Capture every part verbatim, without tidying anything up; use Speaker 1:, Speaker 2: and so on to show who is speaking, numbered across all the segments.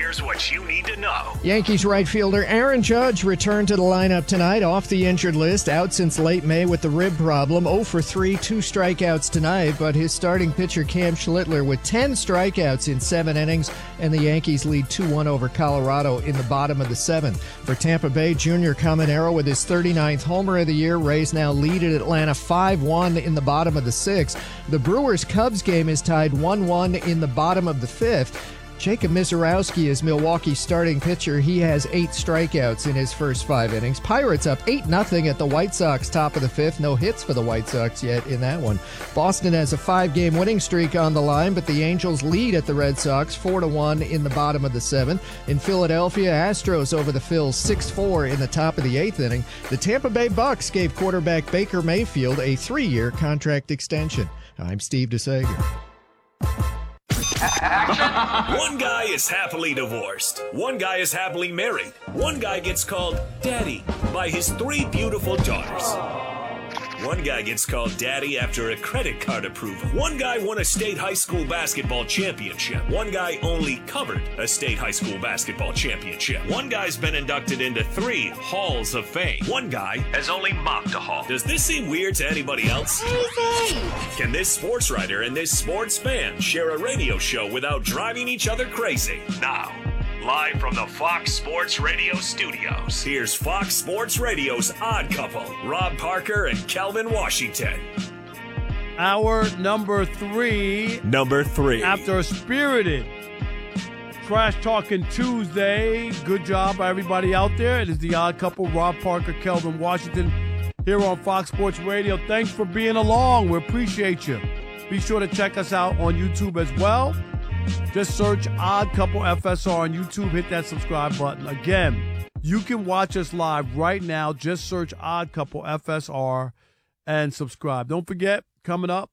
Speaker 1: Here's what you need to know.
Speaker 2: Yankees right fielder Aaron Judge returned to the lineup tonight off the injured list, out since late May with the rib problem. oh for three, two strikeouts tonight, but his starting pitcher Cam Schlittler with ten strikeouts in seven innings, and the Yankees lead two one over Colorado in the bottom of the seventh. For Tampa Bay, Junior Caminero with his thirty-ninth homer of the year. Rays now lead at Atlanta five one in the bottom of the sixth. The Brewers-Cubs game is tied one one in the bottom of the fifth. Jacob Misiorowski is Milwaukee's starting pitcher. He has eight strikeouts in his first five innings. Pirates up eight nothing at the White Sox, top of the fifth. No hits for the White Sox yet in that one. Boston has a five-game winning streak on the line, but the Angels lead at the Red Sox four to one in the bottom of the seventh. In Philadelphia, Astros over the Phils six four in the top of the eighth inning. The Tampa Bay Bucks gave quarterback Baker Mayfield a three-year contract extension. I'm Steve DeSager.
Speaker 1: One guy is happily divorced. One guy is happily married. One guy gets called Daddy by his three beautiful daughters. One guy gets called Daddy after a credit card approval. One guy won a state high school basketball championship. One guy only covered a state high school basketball championship. One guy's been inducted into three halls of fame. One guy has only mopped a hall. Does this seem weird to anybody else?
Speaker 3: Crazy!
Speaker 1: Can this sports writer and this sports fan share a radio show without driving each other crazy? Now, live from the Fox Sports Radio studios, here's Fox Sports Radio's Odd Couple, Rob Parker and Kelvin Washington.
Speaker 4: Hour number three.
Speaker 1: Number three.
Speaker 4: After a spirited Trash Talking Tuesday. Good job by everybody out there. It is the Odd Couple, Rob Parker, Kelvin Washington, here on Fox Sports Radio. Thanks for being along. We appreciate you. Be sure to check us out on YouTube as well. Just search Odd Couple F S R on YouTube. Hit that subscribe button. Again, you can watch us live right now. Just search Odd Couple F S R and subscribe. Don't forget, coming up,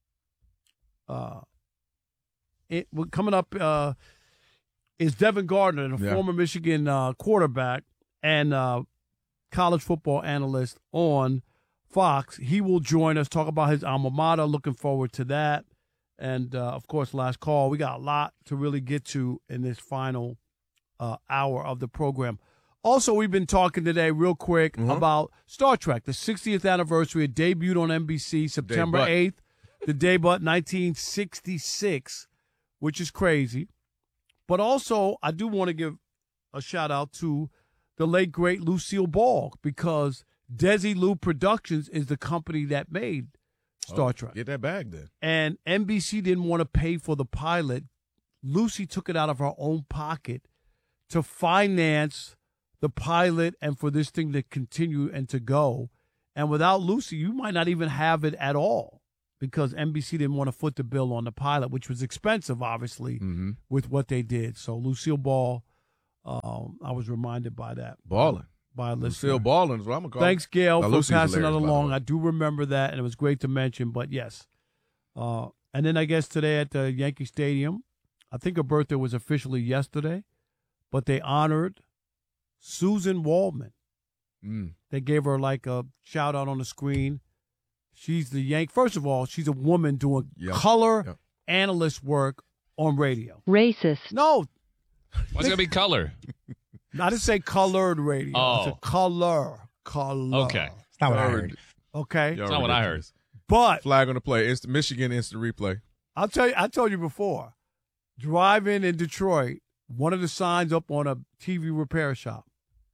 Speaker 4: uh, it, coming up uh, is Devin Gardner, the
Speaker 5: yeah.
Speaker 4: former Michigan uh, quarterback and uh, college football analyst on Fox. He will join us, talk about his alma mater. Looking forward to that. And, uh, of course, last call. We got a lot to really get to in this final uh, hour of the program. Also, we've been talking today real quick mm-hmm. about Star Trek, the sixtieth anniversary. It debuted on N B C September eighth, the debut nineteen sixty-six, which is crazy. But also, I do want to give a shout-out to the late, great Lucille Ball, because Desilu Productions is the company that made Star
Speaker 5: oh,
Speaker 4: Trek.
Speaker 5: Get that bag then.
Speaker 4: And N B C didn't want to pay for the pilot. Lucy took it out of her own pocket to finance the pilot and for this thing to continue and to go. And without Lucy, you might not even have it at all, because N B C didn't want to foot the bill on the pilot, which was expensive, obviously,
Speaker 5: mm-hmm.
Speaker 4: with what they did. So Lucille Ball, um, I was reminded by that.
Speaker 5: Balling.
Speaker 4: By a
Speaker 5: Lucille Ballin is what I'm going to call it.
Speaker 4: Thanks, Gail,
Speaker 5: now,
Speaker 4: for
Speaker 5: Lucy's
Speaker 4: passing that along.
Speaker 5: I
Speaker 4: do remember that, and it was great to mention, but yes. Uh, and then I guess today at the Yankee Stadium, I think her birthday was officially yesterday, but they honored Susan Waldman.
Speaker 5: Mm.
Speaker 4: They gave her like a shout-out on the screen. She's the Yank. First of all, she's a woman doing
Speaker 5: yep.
Speaker 4: color
Speaker 5: yep.
Speaker 4: analyst work on radio.
Speaker 6: Racist.
Speaker 4: No.
Speaker 7: What's going to be color?
Speaker 4: I didn't say colored radio.
Speaker 7: Oh.
Speaker 4: It's a color. Color.
Speaker 7: Okay.
Speaker 8: It's not what I heard.
Speaker 4: Okay.
Speaker 7: That's not what I heard.
Speaker 4: But
Speaker 5: flag on the play. Instant, Michigan instant replay.
Speaker 4: I'll tell you, I told you before, driving in Detroit, one of the signs up on a T V repair shop,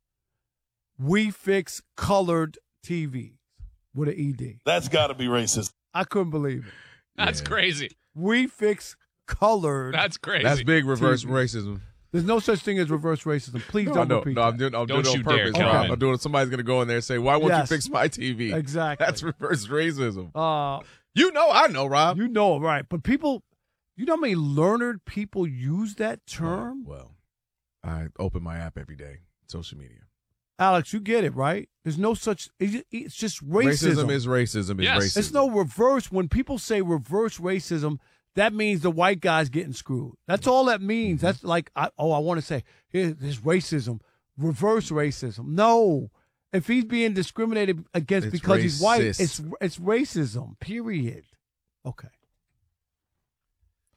Speaker 4: we fix colored T Vs with an E D.
Speaker 9: That's got to be racist.
Speaker 4: I couldn't believe it.
Speaker 7: That's
Speaker 5: yeah.
Speaker 7: crazy.
Speaker 4: We fix colored.
Speaker 7: That's crazy.
Speaker 5: That's big reverse
Speaker 4: T V.
Speaker 5: Racism.
Speaker 4: There's no such thing as reverse racism. Please
Speaker 5: no,
Speaker 4: don't
Speaker 5: no,
Speaker 4: repeat
Speaker 5: no,
Speaker 4: that.
Speaker 5: I'm doing, I'm
Speaker 7: don't
Speaker 5: doing it on
Speaker 7: you
Speaker 5: purpose.
Speaker 7: dare,
Speaker 5: Rob. I'm doing it. Somebody's going to go in there and say, why won't
Speaker 4: yes.
Speaker 5: you fix my T V?
Speaker 4: Exactly.
Speaker 5: That's reverse racism.
Speaker 4: Uh,
Speaker 5: you know, I know, Rob.
Speaker 4: You know, right. But people, you know how many learned people use that term?
Speaker 5: Well, well, I open my app every day, social media.
Speaker 4: Alex, you get it, right? There's no such, it's just racism.
Speaker 5: Racism is racism is
Speaker 7: yes.
Speaker 5: racism.
Speaker 4: It's no reverse. When people say reverse racism, that means the white guy's getting screwed. That's all that means. Mm-hmm. That's like, I, oh, I want to say, here, there's racism, reverse racism. No. If he's being discriminated against
Speaker 5: it's
Speaker 4: because
Speaker 5: racist.
Speaker 4: he's white, it's it's racism, period. Okay.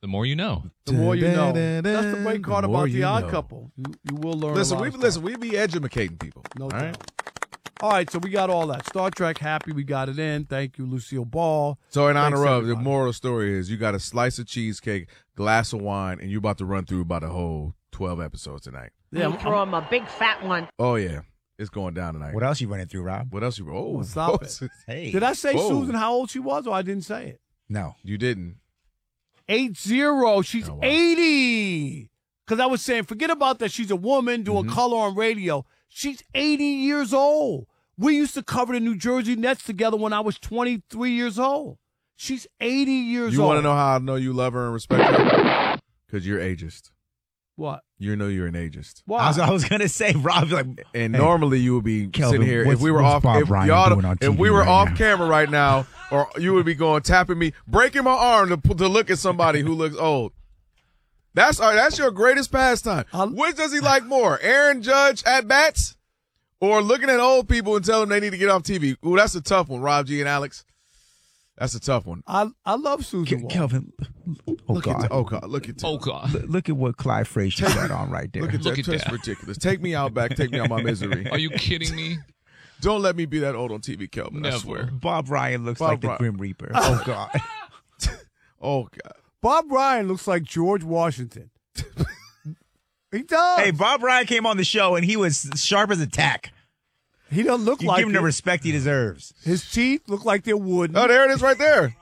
Speaker 7: The more you know.
Speaker 4: The more you know.
Speaker 5: Dun, dun, dun,
Speaker 4: That's the great part
Speaker 5: the
Speaker 4: about
Speaker 5: more
Speaker 4: The
Speaker 5: you
Speaker 4: Odd
Speaker 5: know.
Speaker 4: Couple. You, you will learn
Speaker 5: Listen,
Speaker 4: a lot
Speaker 5: we
Speaker 4: of
Speaker 5: listen.
Speaker 4: stuff.
Speaker 5: We be educating people.
Speaker 4: No
Speaker 5: all
Speaker 4: doubt.
Speaker 5: right?
Speaker 4: All right, so we got all that. Star Trek happy. We got it in. Thank you, Lucille Ball.
Speaker 5: So in
Speaker 4: Thanks,
Speaker 5: honor of, the
Speaker 4: everybody.
Speaker 5: moral story is you got a slice of cheesecake, glass of wine, and you're about to run through about a whole twelve episodes tonight.
Speaker 4: Yeah,
Speaker 3: You throw him a big fat one.
Speaker 5: Oh, yeah. It's going down tonight.
Speaker 6: What else you running through, Rob?
Speaker 5: What else you Oh,
Speaker 4: Oh, stop it.
Speaker 6: Hey.
Speaker 4: Did I say
Speaker 5: Whoa.
Speaker 4: Susan how old she was, or I didn't say it?
Speaker 6: No.
Speaker 5: You didn't.
Speaker 4: Eight zero. She's
Speaker 5: Oh, wow.
Speaker 4: eighty. Because I was saying, forget about that. She's a woman doing
Speaker 5: Mhm.
Speaker 4: color on radio. She's eighty years old. We used to cover the New Jersey Nets together when I was twenty-three years old. She's eighty years
Speaker 5: You
Speaker 4: old.
Speaker 5: want to know how I know you love her and respect her? Because you're ageist.
Speaker 4: what?
Speaker 5: You know you're an ageist.
Speaker 4: Why?
Speaker 6: I was, I was gonna say, Rob, like,
Speaker 5: And
Speaker 6: Hey,
Speaker 5: normally you would be
Speaker 6: Kelvin,
Speaker 5: sitting here if
Speaker 6: what's-
Speaker 5: we were
Speaker 6: what's
Speaker 5: off
Speaker 6: Bob
Speaker 5: if,
Speaker 6: Ryan
Speaker 5: y'all,
Speaker 6: doing on
Speaker 5: if
Speaker 6: T V
Speaker 5: we were
Speaker 6: right
Speaker 5: off
Speaker 6: now?
Speaker 5: camera right now, or you would be going tapping me, breaking my arm to to look at somebody who looks old. That's all right, that's your greatest pastime.
Speaker 4: I'll-
Speaker 5: Which does he like more? Aaron Judge at bats, or looking at old people and telling them they need to get off T V? Ooh, that's a tough one, Rob G and Alex. That's a tough one.
Speaker 4: I I love Susan
Speaker 6: Ke-
Speaker 4: Wall.
Speaker 6: Kelvin, oh
Speaker 5: Look
Speaker 6: God.
Speaker 5: at oh God, look at
Speaker 7: Oh, God.
Speaker 6: L- look at what Clyde Frazier got on right there.
Speaker 5: Look at
Speaker 7: Look
Speaker 5: that.
Speaker 7: at
Speaker 5: That's
Speaker 7: that.
Speaker 5: ridiculous. Take me out back. Take me out my misery.
Speaker 7: Are you kidding me?
Speaker 5: Don't let me be that old on T V, Kelvin. I
Speaker 7: Never.
Speaker 5: swear.
Speaker 6: Bob Ryan looks
Speaker 5: Bob
Speaker 6: like
Speaker 5: Ryan.
Speaker 6: the Grim Reaper. Oh God.
Speaker 5: Oh God.
Speaker 4: Bob Ryan looks like George Washington. He does.
Speaker 6: Hey, Bob Ryan came on the show and he was sharp as a tack.
Speaker 4: he doesn't look
Speaker 6: You
Speaker 4: like
Speaker 6: give him the
Speaker 4: it.
Speaker 6: respect he deserves.
Speaker 4: His teeth look like they're wooden.
Speaker 5: Oh, there it is right there.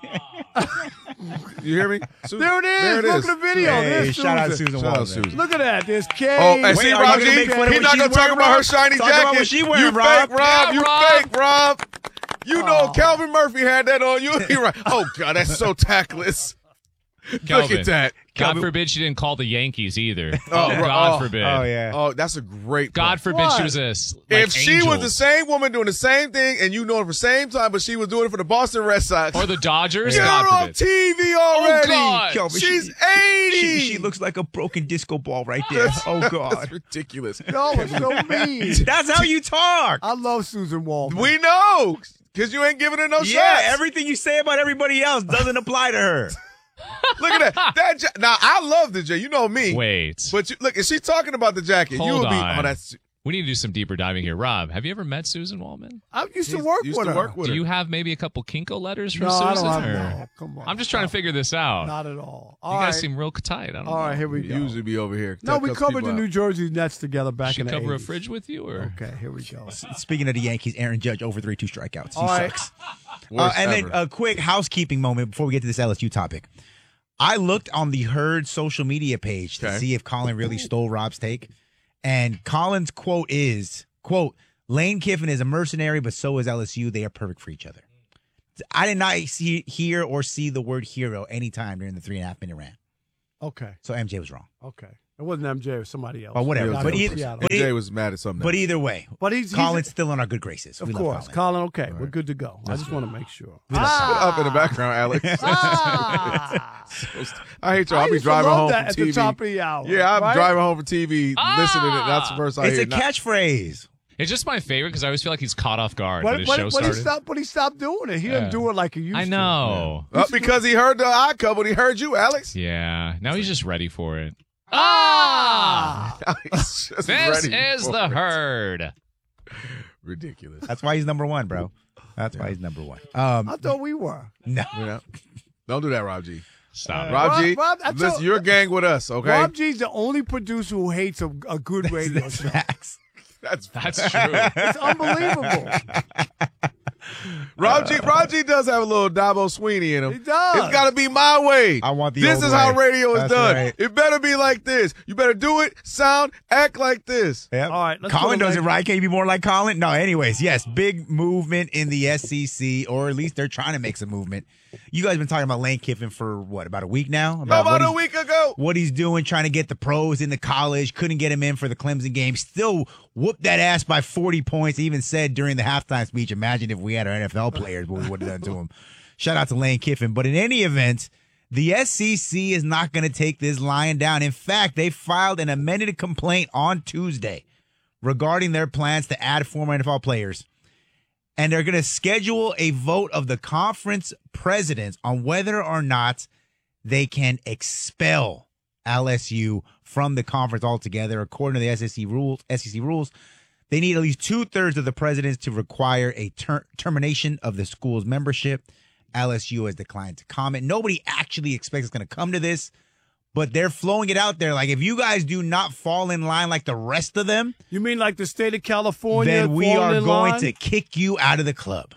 Speaker 5: You hear me? Susan,
Speaker 4: There it is.
Speaker 5: There it
Speaker 4: Look
Speaker 5: is.
Speaker 4: at the video.
Speaker 6: Hey,
Speaker 4: There's
Speaker 6: shout out
Speaker 4: Susan.
Speaker 6: Susan
Speaker 5: Shout out
Speaker 6: Walton.
Speaker 5: Susan.
Speaker 4: Look at that. There's Kay.
Speaker 5: Oh, and
Speaker 6: Wait,
Speaker 5: see,
Speaker 6: are you
Speaker 5: Rob
Speaker 6: gonna
Speaker 5: G,
Speaker 6: make fun of
Speaker 5: he's
Speaker 6: what
Speaker 5: not
Speaker 6: she's
Speaker 5: going to talk
Speaker 6: wearing,
Speaker 5: about her
Speaker 6: Rob?
Speaker 5: shiny
Speaker 6: Talk
Speaker 5: jacket.
Speaker 6: about what she wearing,
Speaker 5: you
Speaker 6: Rob.
Speaker 5: fake, Rob.
Speaker 7: Yeah,
Speaker 5: you
Speaker 7: Rob.
Speaker 5: fake, Rob. You know Calvin Murphy had that on. You be right. Oh, God, that's so tactless. Look
Speaker 7: Calvin.
Speaker 5: at that.
Speaker 7: God
Speaker 6: Calvin-
Speaker 7: forbid she didn't call the Yankees either.
Speaker 5: Oh,
Speaker 7: Oh,
Speaker 5: right.
Speaker 7: God
Speaker 5: Oh.
Speaker 7: forbid.
Speaker 6: Oh yeah.
Speaker 5: Oh, that's a great
Speaker 7: God
Speaker 5: point.
Speaker 7: forbid
Speaker 4: What?
Speaker 7: she was a s- like
Speaker 5: If she was the
Speaker 7: Angels.
Speaker 5: same woman doing the same thing and you know it for the same time, but she was doing it for the Boston Red Sox.
Speaker 7: Or the Dodgers.
Speaker 5: Get
Speaker 7: God
Speaker 5: her on
Speaker 7: forbid.
Speaker 5: T V already.
Speaker 7: God.
Speaker 6: Kelvin,
Speaker 5: She's
Speaker 6: she-
Speaker 5: eighty.
Speaker 6: She, she looks like a broken disco ball right there. Oh God.
Speaker 5: That's ridiculous.
Speaker 4: No, it's so mean.
Speaker 6: That's how you talk.
Speaker 4: I love Susan Wall.
Speaker 5: We know, because you ain't giving her no
Speaker 6: Yeah,
Speaker 5: shots.
Speaker 6: everything you say about everybody else doesn't apply to her.
Speaker 5: Look at that. That ja- now I love the J. You know me.
Speaker 7: Wait.
Speaker 5: But you, look, if she's talking about the jacket, you
Speaker 7: Hold
Speaker 5: would be.
Speaker 7: on.
Speaker 5: Oh, that's.
Speaker 7: We need to do some deeper diving here. Rob, have you ever met Susan Waldman?
Speaker 4: I used to
Speaker 5: He's-
Speaker 4: work
Speaker 5: used
Speaker 4: with
Speaker 5: to
Speaker 4: her.
Speaker 5: work with
Speaker 7: Do
Speaker 5: her.
Speaker 7: you have maybe a couple Kinko letters from
Speaker 4: no, I
Speaker 7: Susan?
Speaker 4: don't have
Speaker 7: or-
Speaker 4: no. Come on.
Speaker 7: I'm just trying to figure this out.
Speaker 4: Not at all.
Speaker 7: you
Speaker 4: All
Speaker 7: guys
Speaker 4: right.
Speaker 7: seem real tight. I don't
Speaker 4: All
Speaker 7: know.
Speaker 4: right, here we
Speaker 5: You
Speaker 4: go.
Speaker 5: usually be over here.
Speaker 4: No, we
Speaker 5: Cuss
Speaker 4: covered
Speaker 5: people
Speaker 4: the
Speaker 5: out.
Speaker 4: New Jersey Nets together back
Speaker 7: She
Speaker 4: in the
Speaker 7: cover a
Speaker 4: eighties.
Speaker 7: fridge with you, or
Speaker 4: Okay, here we go.
Speaker 6: Speaking of the Yankees, Aaron Judge over three two strikeouts. He
Speaker 4: All right.
Speaker 6: sucks. Uh,
Speaker 5: Worst
Speaker 6: and then
Speaker 5: ever.
Speaker 6: a quick housekeeping moment before we get to this L S U topic. I looked on the Herd social media page to
Speaker 5: Okay.
Speaker 6: see if Colin really stole Rob's take. And Colin's quote is, quote, Lane Kiffin is a mercenary, but so is L S U. They are perfect for each other. I did not see, hear or see the word hero anytime during the three and a half minute rant.
Speaker 4: Okay,
Speaker 6: So M J was wrong.
Speaker 4: okay. It wasn't M J, it was somebody else.
Speaker 6: Or whatever.
Speaker 4: Yeah,
Speaker 6: But
Speaker 4: I
Speaker 6: either-
Speaker 4: yeah,
Speaker 6: but
Speaker 5: And
Speaker 6: e-
Speaker 5: Jay was mad at something.
Speaker 6: But
Speaker 5: else.
Speaker 6: either way,
Speaker 4: but he's, he's
Speaker 6: Colin's still on our good graces.
Speaker 4: of
Speaker 6: We love
Speaker 4: course,
Speaker 6: Colin.
Speaker 4: Colin. Okay, we're good to go. I just want to make sure.
Speaker 5: Put up in the background, Alex.
Speaker 4: Ah!
Speaker 5: I hate y'all.
Speaker 4: I
Speaker 5: I'll be
Speaker 4: used to
Speaker 5: driving
Speaker 4: love
Speaker 5: home
Speaker 4: that
Speaker 5: from
Speaker 4: at
Speaker 5: T V.
Speaker 4: the top of the hour.
Speaker 5: Yeah, I'm
Speaker 4: right?
Speaker 5: driving home from T V, listening to it. That's the first I
Speaker 6: It's
Speaker 5: hear.
Speaker 6: a catchphrase.
Speaker 7: it's just my favorite because I always feel like he's caught off guard when
Speaker 4: But,
Speaker 7: his
Speaker 4: but,
Speaker 7: show
Speaker 4: but, he
Speaker 7: started.
Speaker 4: stopped, but he stopped doing it. He
Speaker 7: Yeah.
Speaker 4: didn't do it like he used
Speaker 7: I
Speaker 4: to.
Speaker 7: know.
Speaker 5: Not because he heard the odd couple, he heard you, Alex.
Speaker 7: Yeah. Now he's just ready for it.
Speaker 4: Ah!
Speaker 5: He's just
Speaker 7: This
Speaker 5: ready
Speaker 7: is
Speaker 5: for
Speaker 7: the
Speaker 5: it.
Speaker 7: herd.
Speaker 5: Ridiculous.
Speaker 6: That's why he's number one, bro. That's why he's number one. Um,
Speaker 4: I thought we were.
Speaker 6: no.
Speaker 5: You know? Don't do that, Rob G.
Speaker 7: Stop it.
Speaker 5: Rob,
Speaker 4: Rob-
Speaker 5: G,
Speaker 4: Rob, I
Speaker 5: listen,
Speaker 4: told-
Speaker 5: you're gang with us, okay?
Speaker 4: Rob G's the only producer who hates a, a good radio
Speaker 6: That's
Speaker 4: show.
Speaker 6: facts.
Speaker 5: That's
Speaker 7: That's true.
Speaker 4: It's unbelievable.
Speaker 5: Rob G. Rob G. does have a little Dabo Sweeney in him.
Speaker 4: He does.
Speaker 5: It's got to be my way.
Speaker 6: I want the
Speaker 5: This
Speaker 6: old
Speaker 5: is how
Speaker 6: way.
Speaker 5: radio is
Speaker 6: That's
Speaker 5: done.
Speaker 6: right.
Speaker 5: It better be like this. You better do it, sound, act like this.
Speaker 6: Yep.
Speaker 4: All right, let's go
Speaker 6: Colin
Speaker 4: to
Speaker 6: does it
Speaker 4: Lane-
Speaker 6: right. Can you be more like Colin? No, anyways, yes, big movement in the S E C, or at least they're trying to make some movement. You guys been talking about Lane Kiffin for what, about a week now?
Speaker 5: About,
Speaker 6: what
Speaker 5: a
Speaker 6: he's-
Speaker 5: week ago.
Speaker 6: What he's doing, trying to get the pros into college, couldn't get him in for the Clemson game. Still whooped that ass by forty points. Even said during the halftime speech, imagine if we had our N F L players, what we would have done to him. Shout out to Lane Kiffin. But in any event, the S E C is not going to take this lying down. In fact, they filed an amended complaint on Tuesday regarding their plans to add former N F L players. And they're going to schedule a vote of the conference presidents on whether or not they can expel L S U from the conference altogether. According to the S E C rules, S E C rules, they need at least two-thirds of the presidents to require a ter- termination of the school's membership. L S U has declined to comment. Nobody actually expects it's going to come to this, but they're flowing it out there. Like, if you guys do not fall in line like the rest of them,
Speaker 4: You mean like the state of California?
Speaker 6: then we
Speaker 4: falling
Speaker 6: are
Speaker 4: in
Speaker 6: going
Speaker 4: line?
Speaker 6: to kick you out of the club.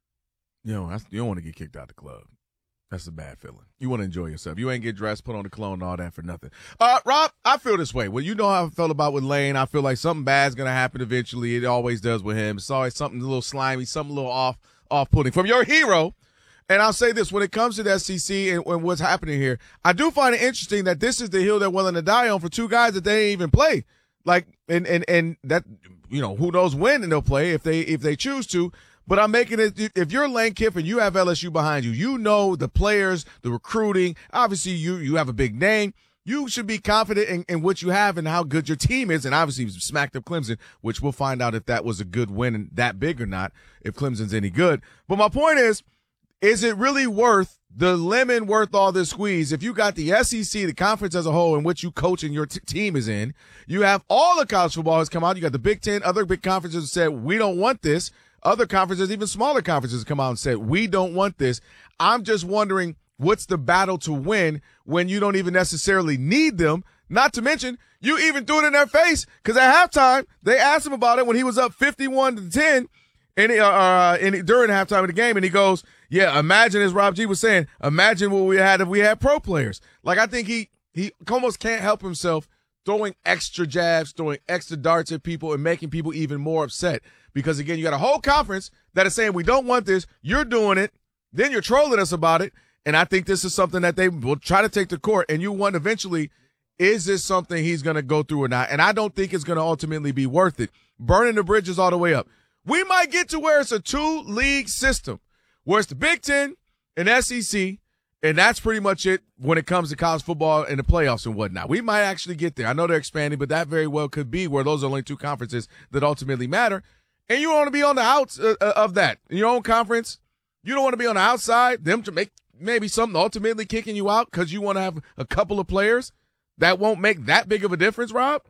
Speaker 5: You know, that's, you don't want to get kicked out of the club. That's a bad feeling. You want to enjoy yourself. You ain't get dressed, put on the cologne, and all that for nothing. Uh, Rob, I feel this way. Well, you know how I felt about with Lane. I feel like something bad's going to happen eventually. It always does with him. It's always something a little slimy, something a little off, off-putting. From your hero, and I'll say this, when it comes to the S E C and, and what's happening here, I do find it interesting that this is the hill they're willing to die on for two guys that they ain't even play. Like, and, and, and that, you know, who knows when they'll play if they, if they choose to. But I'm making it, if you're Lane Kiffin, you have L S U behind you. You know the players, the recruiting. Obviously, you you have a big name. You should be confident in, in what you have and how good your team is. And obviously, you smacked up Clemson, which we'll find out if that was a good win and that big or not, if Clemson's any good. But my point is, is it really worth the lemon worth all this squeeze? If you got the S E C, the conference as a whole, in which you coach and your t- team is in, you have all the college football has come out. You got the Big Ten, other big conferences that said, we don't want this. Other conferences, even smaller conferences, come out and said, we don't want this. I'm just wondering, what's the battle to win when you don't even necessarily need them? Not to mention, you even threw it in their face, because at halftime, they asked him about it when he was up fifty-one to ten and he, uh, uh, and he, during halftime of the game, and he goes, yeah, imagine, as Rob G was saying, imagine what we had if we had pro players. Like, I think he, he almost can't help himself throwing extra jabs, throwing extra darts at people, and making people even more upset. Because, again, you got a whole conference that is saying we don't want this. You're doing it. Then you're trolling us about it. And I think this is something that they will try to take to court. And you wonder eventually, is this something he's going to go through or not? And I don't think it's going to ultimately be worth it. Burning the bridges all the way up. We might get to where it's a two-league system, where it's the Big Ten and S E C, and that's pretty much it when it comes to college football and the playoffs and whatnot. We might actually get there. I know they're expanding, but that very well could be where those are only two conferences that ultimately matter. And you want to be on the outs uh, of that. In your own conference, you don't want to be on the outside, them to make maybe something ultimately kicking you out because you want to have a couple of players. That won't make that big of a difference, Rob.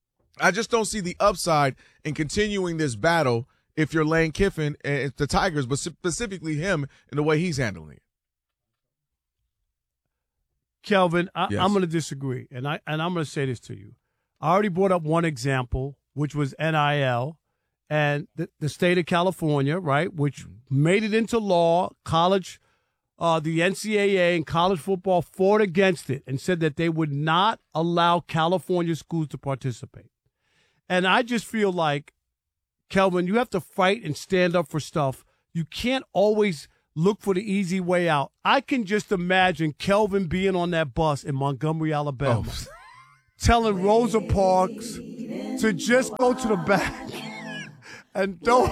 Speaker 5: I just don't see the upside in continuing this battle if you're Lane Kiffin and the Tigers, but specifically him and the way he's handling it.
Speaker 4: Kelvin, I,
Speaker 5: Yes.
Speaker 4: I'm going to disagree, and I and I'm going to say this to you. I already brought up one example, which was N I L. And the, the state of California, right, which made it into law, college, uh, the N C double A and college football fought against it and said that they would not allow California schools to participate. And I just feel like, Kelvin, you have to fight and stand up for stuff. You can't always look for the easy way out. I can just imagine Kelvin being on that bus in Montgomery, Alabama,
Speaker 5: Oh.
Speaker 4: telling Rosa Parks to just go to the back. And don't,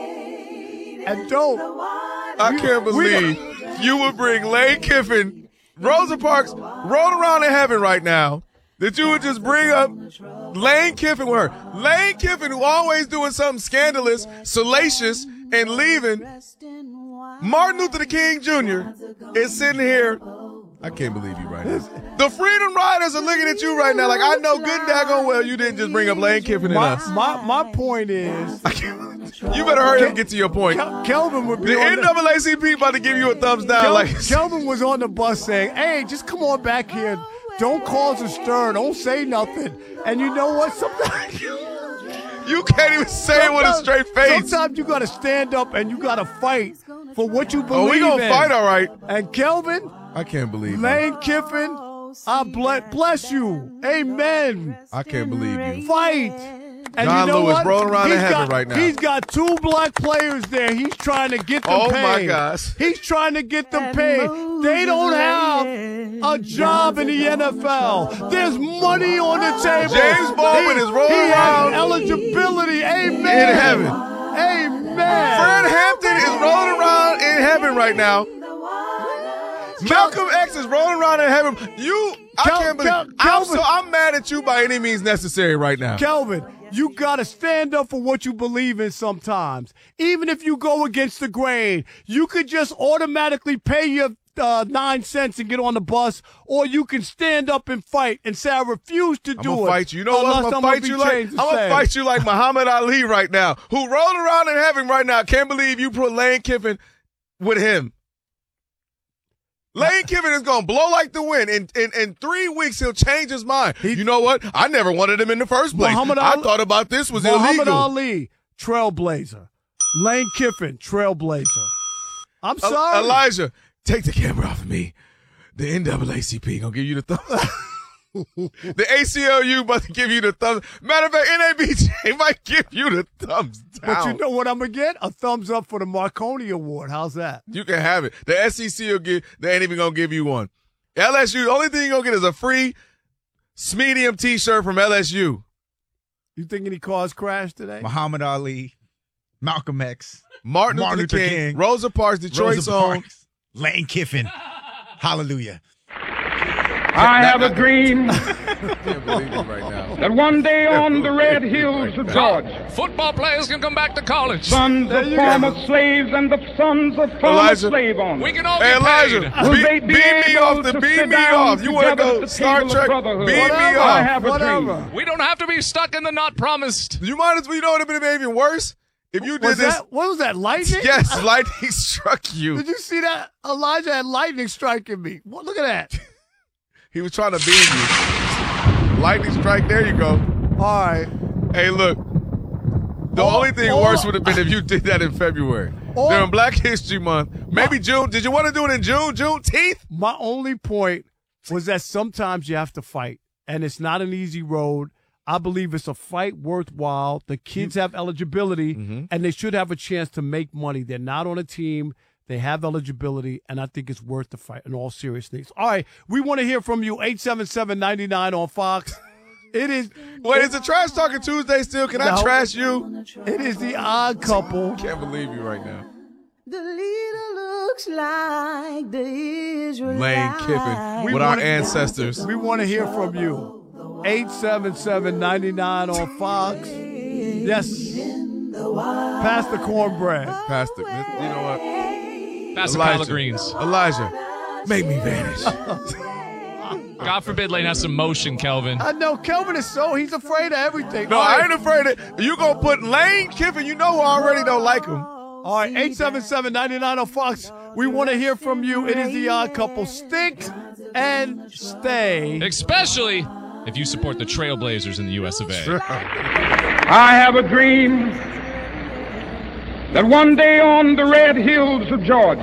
Speaker 4: and don't.
Speaker 5: I can't believe you would bring Lane Kiffin, Rosa Parks, roll around in heaven right now, that you would just bring up Lane Kiffin with her. Lane Kiffin, who always doing something scandalous, salacious, and leaving. Martin Luther King Junior is sitting here. I can't believe you right now. The Freedom Riders are looking at you right now like, I know good daggone well you didn't just bring up Lane Kiffin and
Speaker 4: My,
Speaker 5: us.
Speaker 4: my, my point is,
Speaker 5: You better hurry up and get to your point.
Speaker 4: Kel- Kelvin would be
Speaker 5: The
Speaker 4: on
Speaker 5: N double A C P about to give you a thumbs down.
Speaker 4: Kel-
Speaker 5: like
Speaker 4: Kelvin was on the bus saying, hey, just come on back here. Don't cause a stir. Don't say nothing. And you know what? Sometimes
Speaker 5: you can't even say it with a straight face.
Speaker 4: Sometimes you got to stand up and you got to fight for what you believe
Speaker 5: Oh, we gonna
Speaker 4: in.
Speaker 5: fight all right.
Speaker 4: And Kelvin,
Speaker 5: I can't believe you.
Speaker 4: Lane Kiffin, I bless, bless you. Amen.
Speaker 5: I can't believe you.
Speaker 4: Fight. And
Speaker 5: John
Speaker 4: you know
Speaker 5: Lewis
Speaker 4: what?
Speaker 5: rolling around in
Speaker 4: He's
Speaker 5: heaven
Speaker 4: got,
Speaker 5: right now.
Speaker 4: He's got two black players there. He's trying to get them
Speaker 5: Oh,
Speaker 4: paid.
Speaker 5: my gosh.
Speaker 4: He's trying to get them paid. They don't have a job in the N F L. There's money on the table.
Speaker 5: James Baldwin
Speaker 4: he,
Speaker 5: is rolling
Speaker 4: he
Speaker 5: around
Speaker 4: has eligibility. Amen.
Speaker 5: in heaven.
Speaker 4: Amen.
Speaker 5: Fred Hampton is rolling around in heaven right now. Malcolm X is rolling around in heaven. You, I
Speaker 4: Kel-
Speaker 5: can't believe.
Speaker 4: Kel-
Speaker 5: I'm
Speaker 4: Kelvin-
Speaker 5: so I'm mad at you by any means necessary right now.
Speaker 4: Kelvin, you got to stand up for what you believe in sometimes. Even if you go against the grain, you could just automatically pay your uh, nine cents and get on the bus, or you can stand up and fight and say, I refuse to
Speaker 5: I'm
Speaker 4: do
Speaker 5: gonna
Speaker 4: it.
Speaker 5: fight you. You know what? I'm gonna fight you like I'm gonna fight you like Muhammad Ali right now, who rolled around in heaven right now. Can't believe you put Lane Kiffin with him. Lane Kiffin is gonna blow like the wind. In in, in three weeks, he'll change his mind. He, you know what? I never wanted him in the first place.
Speaker 4: Muhammad
Speaker 5: I
Speaker 4: Ali,
Speaker 5: thought about this was
Speaker 4: Muhammad
Speaker 5: illegal.
Speaker 4: Ali, trailblazer. Lane Kiffin, trailblazer. I'm sorry.
Speaker 5: Uh, Elijah, take the camera off of me. The N double A C P gonna give you the thumbs. The A C L U about to give you the thumbs. Matter of fact, N A B J might give you the thumbs down.
Speaker 4: But you know what I'm going to get? A thumbs up for the Marconi Award. How's that?
Speaker 5: You can have it. The S E C will give, they ain't even going to give you one. L S U, the only thing you're going to get is a free Smedium t-shirt from L S U.
Speaker 4: You think any cars crashed today?
Speaker 6: Muhammad Ali, Malcolm X,
Speaker 5: Martin,
Speaker 6: Martin
Speaker 5: Luther,
Speaker 6: Luther
Speaker 5: King,
Speaker 6: King,
Speaker 5: Rosa Parks, Detroit's
Speaker 6: Rosa
Speaker 5: own.
Speaker 6: Parks, Lane Kiffin. Hallelujah.
Speaker 3: I have a dream
Speaker 5: I can't believe it right now.
Speaker 3: that one day on the red hills of Georgia,
Speaker 7: Football players can come back to college.
Speaker 3: sons of former slaves and the sons of former
Speaker 5: Elijah,
Speaker 3: slave owners
Speaker 7: We can all
Speaker 5: Hey,
Speaker 7: get
Speaker 5: Elijah,
Speaker 7: paid.
Speaker 3: will
Speaker 5: beat,
Speaker 3: they be
Speaker 5: beat me
Speaker 3: able
Speaker 5: off the
Speaker 3: to
Speaker 5: beat
Speaker 3: sit
Speaker 5: me
Speaker 3: down
Speaker 5: off. You want to
Speaker 3: together
Speaker 5: go
Speaker 3: at the
Speaker 5: Star
Speaker 3: table of
Speaker 5: Trek?
Speaker 3: brotherhood?
Speaker 5: Beat me
Speaker 4: Whatever.
Speaker 5: off.
Speaker 3: I have a
Speaker 4: Whatever.
Speaker 3: dream.
Speaker 7: We don't have to be stuck in the not promised.
Speaker 5: You might as well, you know what would have been even worse? If you did
Speaker 4: Was
Speaker 5: this.
Speaker 4: that, what was that, lightning?
Speaker 5: Yes, lightning struck you.
Speaker 4: Did you see that? Elijah had lightning striking me. What, look at that.
Speaker 5: He was trying to beam you. Lightning strike, there you go.
Speaker 4: All right.
Speaker 5: Hey, look. The
Speaker 4: All-
Speaker 5: only thing
Speaker 4: all-
Speaker 5: worse would have been if you did that in February.
Speaker 4: All-
Speaker 5: During Black History Month. Maybe June. Did you want to do it in June? Juneteenth?
Speaker 4: My only point was that sometimes you have to fight, and it's not an easy road. I believe it's a fight worthwhile. The kids have eligibility,
Speaker 5: Mm-hmm.
Speaker 4: and they should have a chance to make money. They're not on a team. They have eligibility, and I think it's worth the fight in all seriousness. All right, we want to hear from you, eight seven seven, nine nine on Fox. It is
Speaker 5: Wait, is it Trash Talking Tuesday still? Can I
Speaker 4: No.
Speaker 5: trash you?
Speaker 4: it is the Odd Couple.
Speaker 5: Can't believe you right now.
Speaker 8: The leader looks like the Israelites.
Speaker 5: Lane Kiffin
Speaker 4: We
Speaker 5: with our
Speaker 4: wanna-
Speaker 5: ancestors.
Speaker 4: We want to hear from you. eight seven seven, nine nine on Fox. Yes. Pass the cornbread.
Speaker 5: Pastor, you know what?
Speaker 7: Pass the
Speaker 5: Elijah.
Speaker 7: collard greens.
Speaker 5: Elijah, make me vanish.
Speaker 7: God forbid Lane has some motion, Kelvin.
Speaker 4: I know Kelvin is so, he's afraid of everything.
Speaker 5: No,
Speaker 4: All
Speaker 5: I
Speaker 4: right.
Speaker 5: ain't afraid of you. Gonna put Lane Kiffin. You know who already don't like him.
Speaker 4: All right, eight seven seven, nine nine on Fox. We want to hear from you. It is the Odd Couple. Stick and stay.
Speaker 7: Especially if you support the Trailblazers in the U S of A.
Speaker 3: I have a dream that one day on the red hills of Georgia,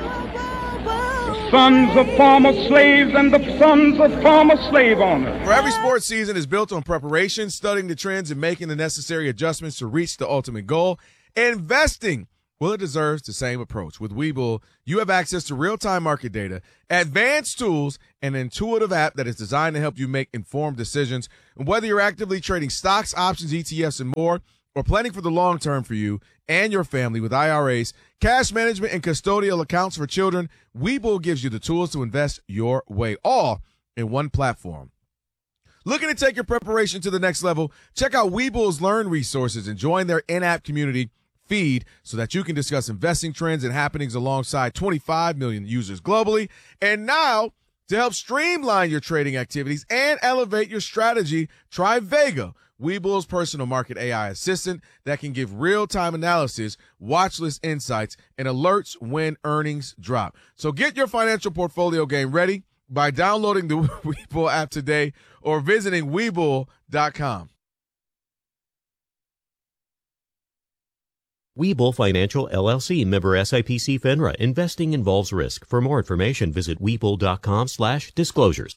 Speaker 3: the sons of former slaves and the sons of former slave owners
Speaker 5: For every sports season is built on preparation, studying the trends, and making the necessary adjustments to reach the ultimate goal. Investing, well, it deserves the same approach. With Webull, you have access to real-time market data, advanced tools, and an intuitive app that is designed to help you make informed decisions. And whether you're actively trading stocks, options, E T Fs, and more, or planning for the long term for you and your family with I R As, cash management, and custodial accounts for children, Webull gives you the tools to invest your way, all in one platform. Looking to take your preparation to the next level? Check out Webull's Learn resources and join their in-app community feed so that you can discuss investing trends and happenings alongside twenty-five million users globally. And now, to help streamline your trading activities and elevate your strategy, try Vega, Webull's personal market A I assistant that can give real-time analysis, watch list insights, and alerts when earnings drop. So get your financial portfolio game ready by downloading the Webull app today or visiting Webull dot com.
Speaker 9: Webull Financial, L L C, member S I P C FINRA. Investing involves risk. For more information, visit Webull dot com slash disclosures.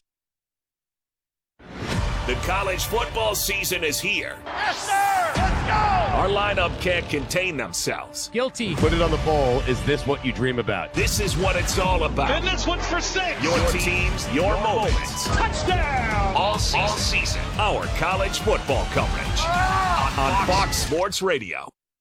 Speaker 1: The college football season is here. Yes, sir! Let's go! Our lineup can't contain themselves.
Speaker 10: Guilty. Put it on the bowl. Is this what you dream about?
Speaker 1: This is what it's all about.
Speaker 10: And this one's for six.
Speaker 1: Your teams, your moments.
Speaker 10: Touchdown!
Speaker 1: All season. All season. Our college football coverage on, on Fox Sports Radio.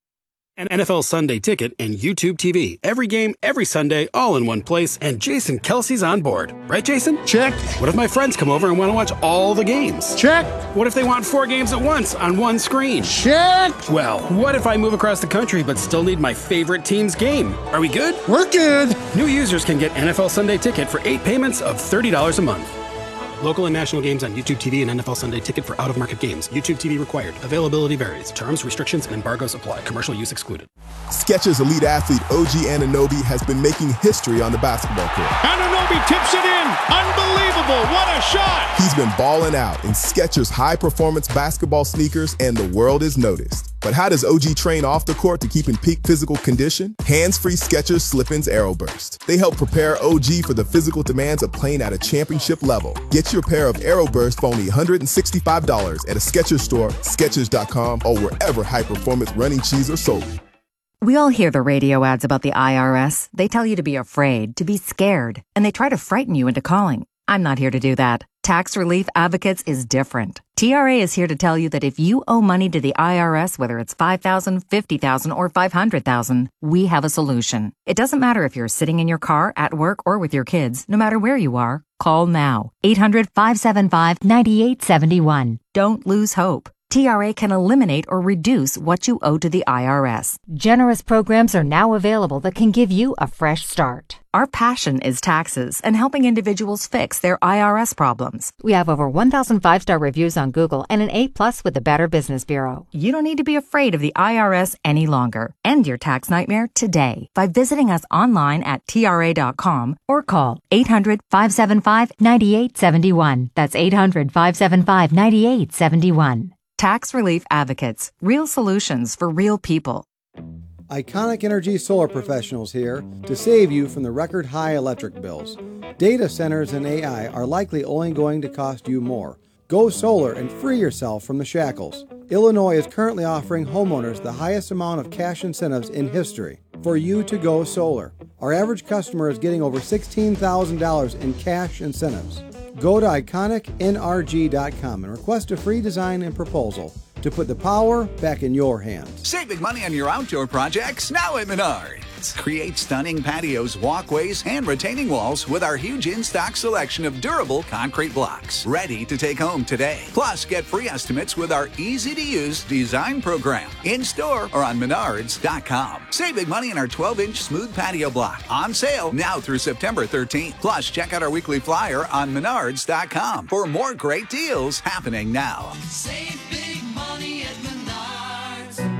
Speaker 11: An N F L Sunday Ticket and YouTube T V. Every game, every Sunday, all in one place, and Jason Kelsey's on board. Right, Jason?
Speaker 12: Check.
Speaker 11: What if my friends come over and want to watch all the games?
Speaker 12: Check.
Speaker 11: What if they want four games at once on one screen?
Speaker 12: Check.
Speaker 11: Well, what if I move across the country but still need my favorite team's game? Are we good?
Speaker 12: We're good.
Speaker 11: New users can get N F L Sunday Ticket for eight payments of thirty dollars a month. Local and national games on YouTube T V and N F L Sunday Ticket for out-of-market games. YouTube T V required. Availability varies. Terms, restrictions, and embargoes apply. Commercial use excluded.
Speaker 13: Skechers elite athlete O G Anunoby has been making history on the basketball court.
Speaker 12: Anunoby tips it in. Unbelievable. What a shot.
Speaker 13: He's been balling out in Skechers high-performance basketball sneakers, and the world is noticed. But how does O G train off the court to keep in peak physical condition? Hands-free Skechers Slip-ins AeroBurst. They help prepare O G for the physical demands of playing at a championship level. Get your pair of AeroBurst for only one hundred sixty-five dollars at a Skechers store, Skechers dot com, or wherever high-performance running shoes are sold.
Speaker 14: We all hear the radio ads about the I R S. They tell you to be afraid, to be scared, and they try to frighten you into calling. I'm not here to do that. Tax Relief Advocates is different. T R A is here to tell you that if you owe money to the I R S, whether it's five thousand dollars, fifty thousand dollars, or five hundred thousand dollars, we have a solution. It doesn't matter if you're sitting in your car, at work, or with your kids. No matter where you are, call now. eight hundred, five seven five, nine eight seven one. Don't lose hope. T R A can eliminate or reduce what you owe to the I R S.
Speaker 15: Generous programs are now available that can give you a fresh start.
Speaker 14: Our passion is taxes and helping individuals fix their I R S problems.
Speaker 15: We have over one thousand five-star reviews on Google and an A plus with the Better Business Bureau.
Speaker 14: You don't need to be afraid of the I R S any longer. End your tax nightmare today by visiting us online at T R A dot com or call eight hundred, five seven five, nine eight seven one. That's eight hundred, five seven five, nine eight seven one. Tax Relief Advocates. Real solutions for real people.
Speaker 16: Iconic Energy Solar Professionals here to save you from the record high electric bills. Data centers and A I are likely only going to cost you more. Go solar and free yourself from the shackles. Illinois is currently offering homeowners the highest amount of cash incentives in history for you to go solar. Our average customer is getting over sixteen thousand dollars in cash incentives. Go to iconic N R G dot com and request a free design and proposal to put the power back in your hands.
Speaker 17: Save big money on your outdoor projects now at Menards. Create stunning patios, walkways, and retaining walls with our huge in-stock selection of durable concrete blocks. Ready to take home today. Plus, get free estimates with our easy-to-use design program. In-store or on Menards dot com. Save big money on our twelve-inch smooth patio block. On sale now through September thirteenth. Plus, check out our weekly flyer on Menards dot com for more great deals happening now.
Speaker 18: Save big money at Menards.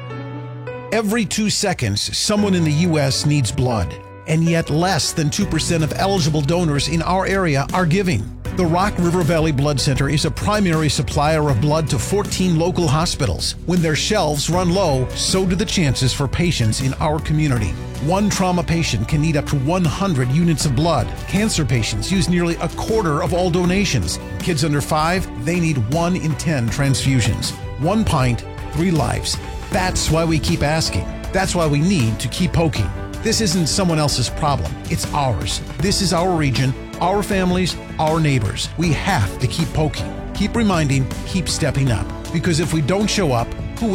Speaker 19: Every two seconds, someone in the U S needs blood, and yet less than two percent of eligible donors in our area are giving. The Rock River Valley Blood Center is a primary supplier of blood to fourteen local hospitals. When their shelves run low, so do the chances for patients in our community. One trauma patient can need up to one hundred units of blood. Cancer patients use nearly a quarter of all donations. Kids under five, they need one in ten transfusions. One pint, three lives. That's why we keep asking. That's why we need to keep poking. This isn't someone else's problem. It's ours. This is our region, our families, our neighbors. We have to keep poking, keep reminding, keep stepping up. Because if we don't show up,